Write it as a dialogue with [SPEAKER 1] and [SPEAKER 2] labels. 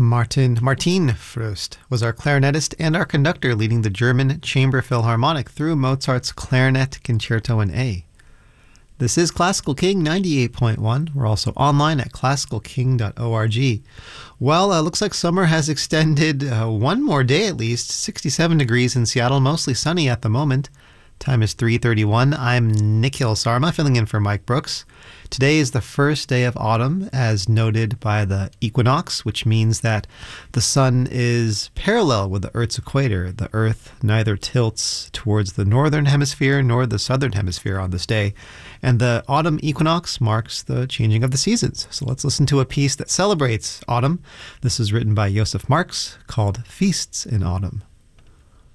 [SPEAKER 1] Martin Fröst was our clarinetist and our conductor, leading the German Chamber Philharmonic through Mozart's Clarinet Concerto in A. This is Classical King 98.1. We're also online at classicalking.org. Well, looks like summer has extended one more day at least. 67 degrees in Seattle, mostly sunny at the moment. Time is 3:31. I'm Nikhil Sarma, filling in for Mike Brooks. Today is the first day of autumn, as noted by the equinox, which means that the sun is parallel with the Earth's equator. The Earth neither tilts towards the northern hemisphere nor the southern hemisphere on this day. And the autumn equinox marks the changing of the seasons. So let's listen to a piece that celebrates autumn. This is written by Josef Marx, called Feasts in Autumn.